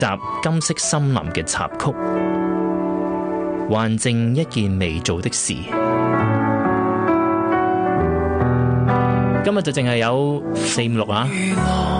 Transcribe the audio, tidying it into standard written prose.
踏金色森林嘅插曲，還剩一件未做的事。今日就淨係有4、5、6啊。